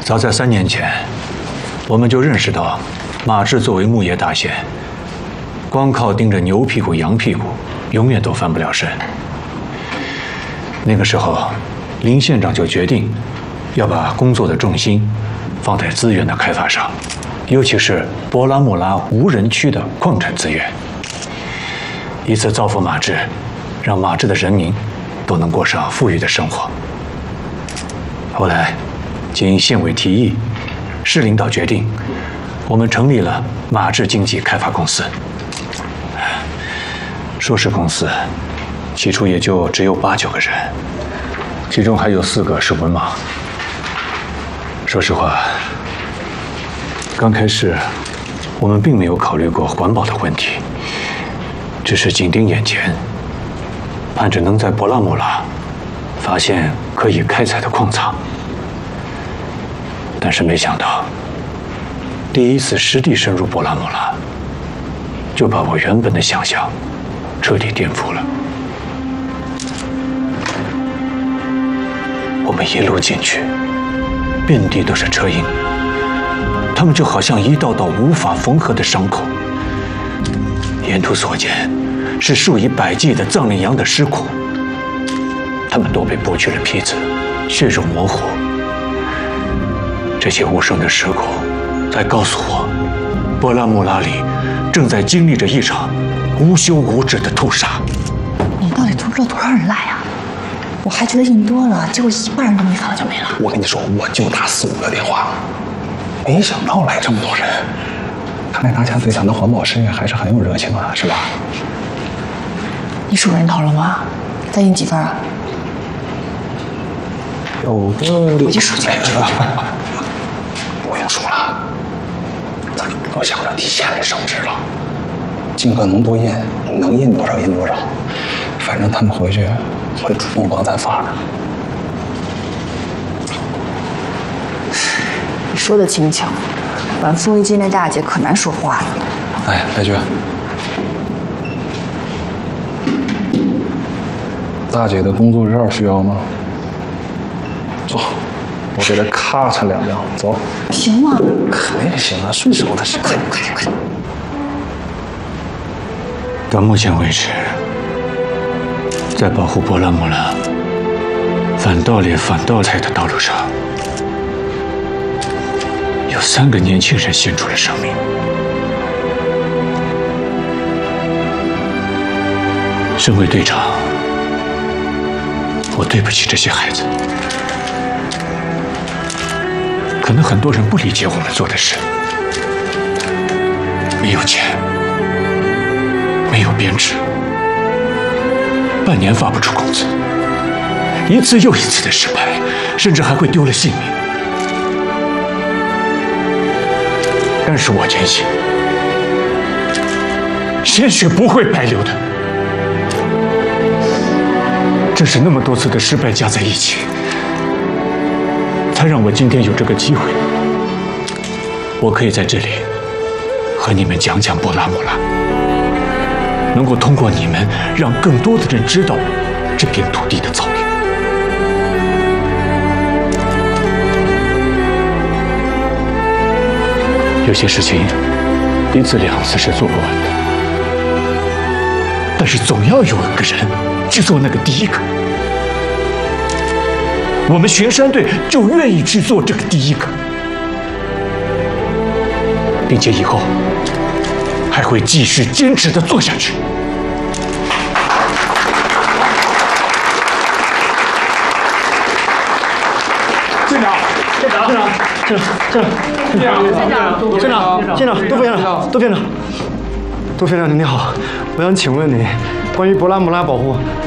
早在3年前，我们就认识到，马志作为牧业大县，光靠盯着牛屁股、羊屁股，永远都翻不了身。那个时候，林县长就决定要把工作的重心放在资源的开发上，尤其是博拉木拉无人区的矿产资源，以此造福马志，让马志的人民都能过上富裕的生活。后来，经县委提议，市领导决定，我们成立了马志经济开发公司。说是公司，起初也就只有8、9个人，其中还有4个是文盲。说实话，刚开始我们并没有考虑过环保的问题，只是紧盯眼前，盼着能在博拉木拉发现可以开采的矿藏。但是没想到，第一次实地深入博拉木拉，就把我原本的想象彻底颠覆了。我们一路进去，遍地都是车印，它们就好像一道道无法缝合的伤口。沿途所见是数以百计的藏羚羊的尸骨，它们都被剥去了皮子，血肉模糊。这些无声的尸骨在告诉我，博拉木拉里正在经历着一场无休无止的屠杀。 你到底屠了多少人来呀？我还觉得人多了，结果1半人都没死就没了。 我跟你说，我就打4、5个电话，没想到来这么多人。看来大家对咱的环保事业还是很有热情啊，是吧？ 你数人头了吗？再印几份啊？ 有个回去数去。 不用数了，咱就不要想着替县里升职了，尽可能多印，能印多少印多少。反正他们回去会主动帮咱发的。 你说的轻巧，管凤仪街那大姐可难说话了。 哎，白菊，大姐的工作证需要吗？走，我给她咔嚓2张，走。 行吗？ 肯定行啊，顺手的事。快点！ 到目前为止，在保护博拉木拉反盗猎、反盗采的道路上，有3个年轻人献出了生命。身为队长，我对不起这些孩子。可能很多人不理解我们做的事，没有钱，没有编制，半年发不出工资，一次又一次的失败，甚至还会丢了性命。但是我坚信，鲜血不会白流的。正是那么多次的失败加在一起，才让我今天有这个机会，我可以在这里和你们讲讲博拉木拉，能够通过你们让更多的人知道这片土地的造诣。有些事情1次2次是做不完的，但是总要有一个人去做那个第一个。我们巡山队就愿意去做这个第一个，并且以后还会继续坚持地做下去。 县长， 杜县长，您好，我想请问你，关于博拉木拉保护